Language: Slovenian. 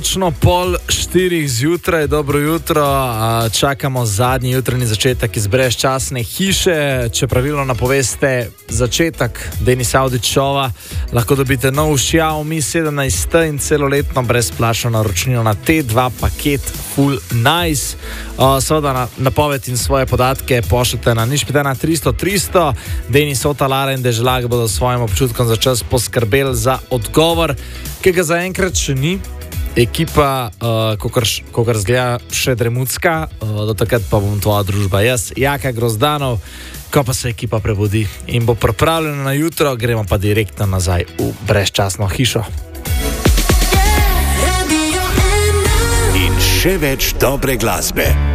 Točno 3:30 zjutraj, dobro jutro, čakamo zadnji jutranji začetek iz brezčasne hiše. Če pravilno napoveste začetek Denisa Avdić Shova, lahko dobite nov Xiaomi 17 in celoletno brezplačno naročnino na T2 paket Full Nice. Seveda napoved in svoje podatke pošljete na nišpitena 300 Denis Otalara in Deželak bodo s svojim občutkom za čas poskrbeli za odgovor, ki ga zaenkrat še ni. Ekipa, kakor zgleda, še dremutska, do takrat pa bom tvoja družba jaz, Jaka Grozdanov. Ko pa se ekipa prebudi in bo pripravljena na jutro, gremo pa direktno nazaj v brezčasno hišo. In še več dobre glasbe.